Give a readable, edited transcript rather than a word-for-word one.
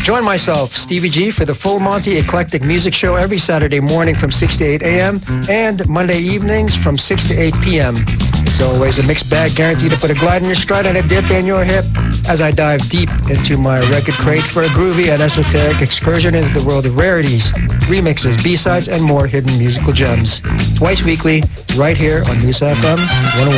Join myself, Stevie G, for the Full Monty Eclectic Music Show every Saturday morning from 6 to 8 a.m. and Monday evenings from 6 to 8 p.m. It's always a mixed bag, guaranteed to put a glide in your stride and a dip in your hip as I dive deep into my record crate for a groovy and esoteric excursion into the world of rarities, remixes, B-sides, and more hidden musical gems. Twice weekly, right here on Musa FM 101.